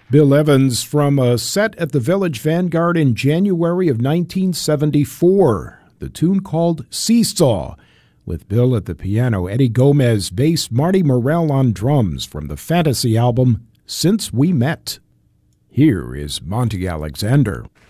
Bill Evans from a set at the Village Vanguard in January of 1974. The tune called Seesaw, with Bill at the piano, Eddie Gomez bass, Marty Morell on drums from the Fantasy album Since We Met. Here is Monty Alexander.